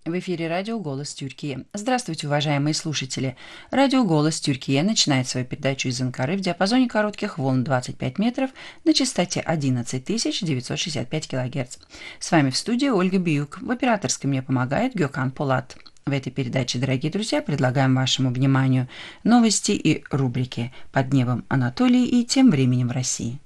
В эфире радио «Голос Тюркии». Здравствуйте, уважаемые слушатели. Радио «Голос Тюркии» начинает свою передачу из Анкары в диапазоне коротких волн 25 метров на частоте 11 965 кГц. С вами в студии Ольга Биюк. В операторской мне помогает Гёкан Полат. В этой передаче, дорогие друзья, предлагаем вашему вниманию новости и рубрики «Под небом Анатолии» и «Тем временем в России».